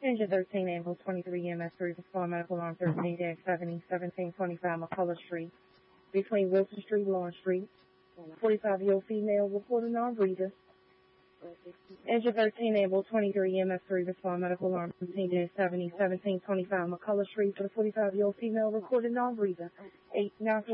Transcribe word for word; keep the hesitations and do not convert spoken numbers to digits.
Engine thirteen, ambulance twenty-three, E M S three, respond medical alarm thirteen dash seventy, seventeen twenty-five McCullough Street, between Wilson Street, Lawrence Street. forty-five-year-old female reported non-breather. Engine thirteen, ambulance twenty-three, E M S three, respond medical alarm thirteen dash seventy, seventeen twenty-five McCullough Street for the forty-five-year-old female reported non-breather. eight nine